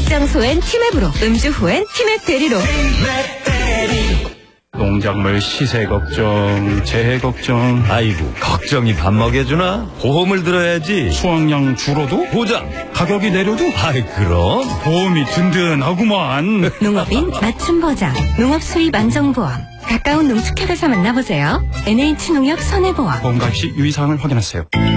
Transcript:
장소엔 티맵으로, 음주 후엔 티맵 대리로. 농작물 시세 걱정, 재해 걱정. 아이고, 걱정이 밥 먹여주나? 보험을 들어야지. 수확량 줄어도? 보장. 가격이 내려도? 아이, 그럼. 보험이 든든하구만. 농업인 맞춤 보장, 농업 수입 안정보험. 가까운 농축협에서 만나보세요. NH농협 손해보험. 보험 가입 시 유의사항을 확인하세요.